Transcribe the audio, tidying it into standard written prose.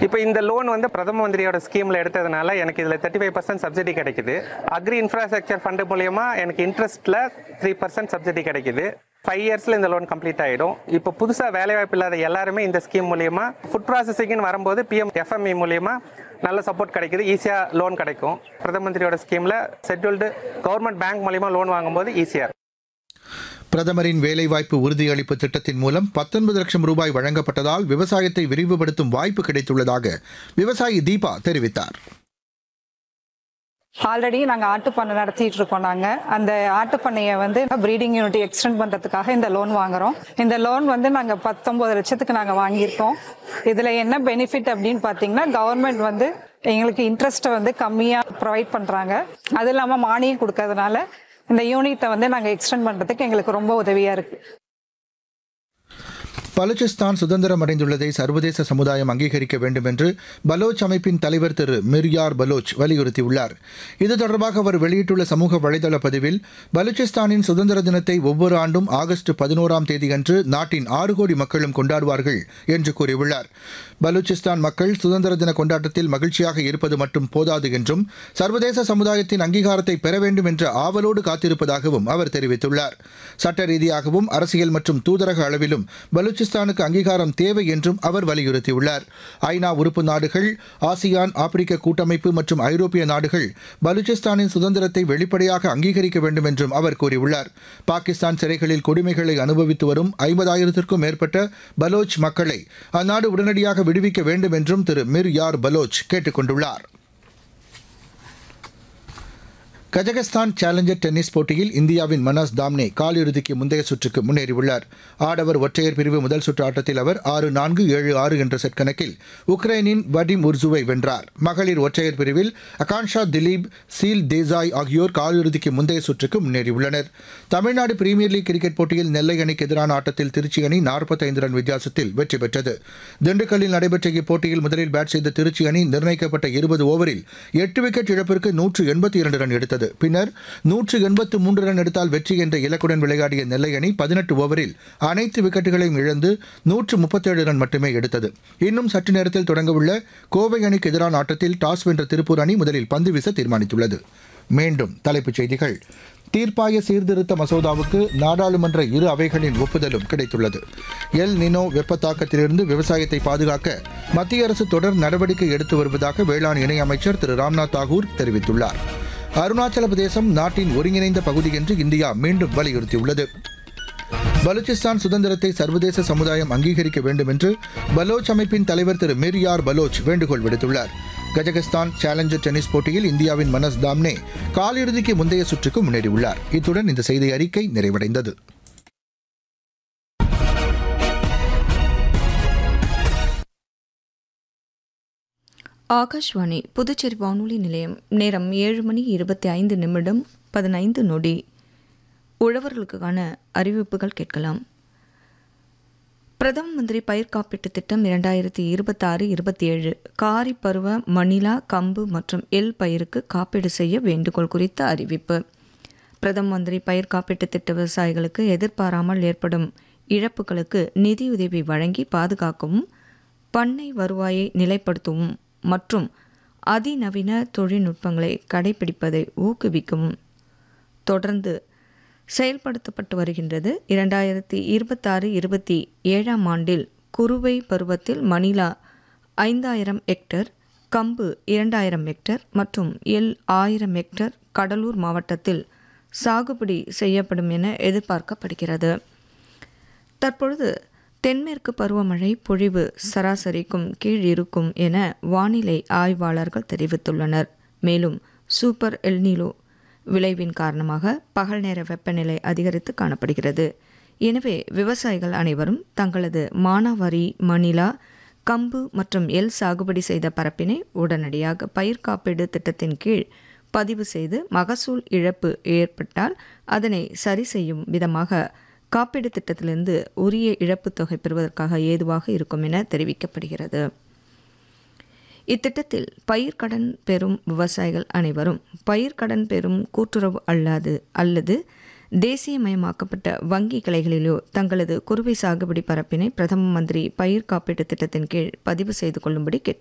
இப்போ இந்த லோன் வந்து பிரதம மந்திரியோட ஸ்கீமில் எடுத்ததுனால எனக்கு இதில் 35% சப்சிடி கிடைக்குது. அக்ரி இன்ஃப்ராஸ்ட்ரக்சர் ஃபண்டு மூலியமா எனக்கு இன்ட்ரெஸ்ட்டில் 3% சப்சிடி கிடைக்குது. 5 இயர்ஸில் இந்த லோன் கம்ப்ளீட் ஆகிடும். இப்போ புதுசாக வேலைவாய்ப்பு இல்லாத எல்லாருமே இந்த ஸ்கீம் மூலியமா ஃபுட் ப்ராசஸிங்னு வரும்போது PMFME மூலியமா நல்ல சப்போர்ட் கிடைக்குது, ஈஸியாக லோன் கிடைக்கும். பிரதம மந்திரியோட ஸ்கீமில் ஷெட்யூல்டு கவர்மெண்ட் பேங்க் மூலியமா லோன் வாங்கும்போது ஈஸியாக இருக்கும். பிரதமரின் வேலைவாய்ப்பு உறுதியளிப்பு திட்டத்தின் மூலம் 19 லட்சம் ரூபாய் வழங்கப்பட்டதால் விவசாயத்தை விரிவுபடுத்தும் வாய்ப்பு கிடைத்துள்ளதாக விவசாயி தீபா தெரிவித்தார். ஆல்ரெடி நாங்கள் ஆட்டுப்பண்ணை நடத்திட்டு இருக்கோம். நாங்கள் அந்த ஆட்டுப்பண்ணையை ப்ரீடிங் யூனிட் எக்ஸ்டெண்ட் பண்ணுறதுக்காக இந்த லோன் வாங்குறோம். இந்த லோன் நாங்கள் 19 லட்சத்துக்கு நாங்கள் வாங்கியிருக்கோம். இதில் என்ன பெனிஃபிட் அப்படின்னு பார்த்தீங்கன்னா, கவர்மெண்ட் எங்களுக்கு இன்ட்ரெஸ்ட்டை கம்மியாக ப்ரொவைட் பண்ணுறாங்க. அது இல்லாமல் மானியம் கொடுக்கறதுனால இந்த யூனிட்டை நாங்கள் எக்ஸ்டெண்ட் பண்ணுறதுக்கு எங்களுக்கு ரொம்ப உதவியாக இருக்குது. பலுச்சிஸ்தான் சுதந்திரம் அடைந்துள்ளதை சர்வதேச சமுதாயம் அங்கீகரிக்க வேண்டும் என்று பலோச் அமைப்பின் தலைவர் திரு மிர்யார் பலோச் வலியுறுத்தியுள்ளார். இது தொடர்பாக அவர் வெளியிட்டுள்ள சமூக வலைதள பதிவில், பலுச்சிஸ்தானின் சுதந்திர தினத்தை ஒவ்வொரு ஆண்டும் ஆகஸ்ட் 11ஆம் தேதியன்று நாட்டின் 6 கோடி மக்களும் கொண்டாடுவார்கள் என்று கூறியுள்ளார். பலுச்சிஸ்தான் மக்கள் சுதந்திர தின கொண்டாட்டத்தில் மகிழ்ச்சியாக இருப்பது மட்டும் போதாது என்றும் சர்வதேச சமுதாயத்தின் அங்கீகாரத்தை பெற வேண்டும் என்ற ஆவலோடு காத்திருப்பதாகவும் அவர் தெரிவித்துள்ளார். சட்ட ரீதியாகவும் அரசியல் மற்றும் தூதரக அளவிலும் பலுச்சிஸ்தானுக்கு அங்கீகாரம் தேவை என்றும் அவர் வலியுறுத்தியுள்ளார். ஐநா உறுப்பு நாடுகள், ஆசியான், ஆப்பிரிக்க கூட்டமைப்பு மற்றும் ஐரோப்பிய நாடுகள் பலுச்சிஸ்தானின் சுதந்திரத்தை வெளிப்படையாக அங்கீகரிக்க வேண்டும் என்றும் அவர் கூறியுள்ளார். பாகிஸ்தான் சிறைகளில் கொடுமைகளை அனுபவித்து வரும் 50,000க்கும் மேற்பட்ட பலோச் மக்களை அந்நாடு உடனடியாக விடுவிக்க வேண்டும் என்றும் திரு மிர்யார் பலோச் கேட்டுக் கொண்டுள்ளார். கஜகஸ்தான் சேலஞ்சர் டென்னிஸ் போட்டியில் இந்தியாவின் மனாஸ் தாம்னே காலிறுதிக்கு முந்தைய சுற்றுக்கு முன்னேறியுள்ளார். ஆடவர் ஒற்றையர் பிரிவு முதல் சுற்று ஆட்டத்தில் அவர் 6-4, 7-6 என்ற செட் கணக்கில் உக்ரைனின் வடிம் உர்சுவை வென்றார். மகளிர் ஒற்றையர் பிரிவில் அகான்ஷா திலீப், சீல் தேசாய் ஆகியோர் காலிறுதிக்கு முந்தைய சுற்றுக்கு முன்னேறியுள்ளனர். தமிழ்நாடு பிரீமியர் லீக் கிரிக்கெட் போட்டியில் நெல்லை அணிக்கு எதிரான ஆட்டத்தில் திருச்சி அணி 45 ரன் வித்தியாசத்தில் வெற்றி பெற்றது. திண்டுக்கல்லில் நடைபெற்ற இப்போட்டியில் முதலில் பேட் செய்த திருச்சி அணி நிர்ணயிக்கப்பட்ட 20 ஓவரில் 8 விக்கெட் இழப்பிற்கு 182 ரன் எடுத்தது. பின்னர் 183 ரன் எடுத்தால் வெற்றி என்ற இலக்குடன் விளையாடிய நெல்லை அணி 18 ஓவரில் அனைத்து விக்கெட்டுகளையும் இழந்து 137 ரன் மட்டுமே எடுத்தது. இன்னும் சற்று நேரத்தில் தொடங்கவுள்ள கோவை அணிக்கு எதிரான ஆட்டத்தில் டாஸ் வென்ற திருப்பூர் அணி முதலில் பந்து வீச தீர்மானித்துள்ளது. மீண்டும் தலைப்புச் செய்திகள். தீர்ப்பாய சீர்திருத்த மசோதாவுக்கு நாடாளுமன்ற இரு அவைகளின் ஒப்புதலும் கிடைத்துள்ளது. எல் நினோ வெப்ப தாக்கத்திலிருந்து விவசாயத்தை பாதுகாக்க மத்திய அரசு தொடர் நடவடிக்கை எடுத்து வருவதாக வேளாண் இணையமைச்சர் திரு ராம்நாத் தாகூர் தெரிவித்துள்ளார். அருணாச்சல பிரதேசம் நாட்டின் ஒருங்கிணைந்த பகுதி என்று இந்தியா மீண்டும் வலியுறுத்தியுள்ளது. பலுச்சிஸ்தான் சுதந்திரத்தை சர்வதேச சமுதாயம் அங்கீகரிக்க வேண்டும் என்று பலோச் அமைப்பின் தலைவர் திரு மிர்யார் பலோச் வேண்டுகோள் விடுத்துள்ளார். கஜகஸ்தான் சேலஞ்சர் டென்னிஸ் போட்டியில் இந்தியாவின் மனாஸ் தாம்னே காலிறுதிக்கு முந்தைய சுற்றுக்கு முன்னேறியுள்ளார். இத்துடன் இந்த செய்தி அறிக்கை நிறைவடைந்தது. ஆகாஷ்வாணி புதுச்சேரி வானொலி நிலையம். நேரம் 7:25:15 உழவர்களுக்கான அறிவிப்புகள் கேட்கலாம். பிரதம மந்திரி பயிர் காப்பீட்டுத் திட்டம் 2026-27 காரி பருவ மணிலா, கம்பு மற்றும் எள் பயிருக்கு காப்பீடு செய்ய வேண்டுகோள் குறித்த அறிவிப்பு. பிரதம மந்திரி பயிர் காப்பீட்டுத் திட்ட விவசாயிகளுக்கு எதிர்பாராமல் ஏற்படும் இழப்புகளுக்கு நிதியுதவி வழங்கி பாதுகாக்கவும், பண்ணை வருவாயை நிலைப்படுத்தவும் மற்றும் அதிநவீன தொழில்நுட்பங்களை கடைபிடிப்பதை ஊக்குவிக்கவும் தொடர்ந்து செயல்படுத்தப்பட்டு வருகின்றது. 2026-27 ஆண்டில் குறுவை பருவத்தில் மணிலா 5000 ஹெக்டேர், கம்பு 2000 ஹெக்டேர் மற்றும் எள் 1000 ஹெக்டேர் கடலூர் மாவட்டத்தில் சாகுபடி செய்யப்படும் என எதிர்பார்க்கப்படுகிறது. தற்பொழுது தென்மேற்கு பருவமழை பொழிவு சராசரிக்கும் கீழ் இருக்கும் என வானிலை ஆய்வாளர்கள் தெரிவித்துள்ளனர். மேலும் சூப்பர் எல்னினோ விளைவின் காரணமாக பகல் நேர வெப்பநிலை அதிகரித்து காணப்படுகிறது. எனவே விவசாயிகள் அனைவரும் தங்களது மானாவாரி மணிலா, கம்பு மற்றும் எள் சாகுபடி செய்த பரப்பினை உடனடியாக பயிர் காப்பீடு திட்டத்தின் கீழ் பதிவு செய்து மகசூல் இழப்பு ஏற்பட்டால் அதனை சரி செய்யும் விதமாக காப்பீடு திட்டத்திலிருந்து உரிய இழப்பு தொகை பெறுவதற்காக ஏதுவாக இருக்கும் என தெரிவிக்கப்படுகிறது. இத்திட்டத்தில் பயிர்க்கடன் பெறும் விவசாயிகள் அனைவரும் பயிர்க்கடன் பெறும் கூட்டுறவு அல்லது தேசியமயமாக்கப்பட்ட வங்கி கிளைகளிலோ தங்களது குறுவை சாகுபடி பரப்பினை பிரதம மந்திரி பயிர் காப்பீட்டு திட்டத்தின் கீழ் பதிவு செய்து கொள்ளும்படி கேட்டுக்கொள்ளப்படுகிறார்கள்.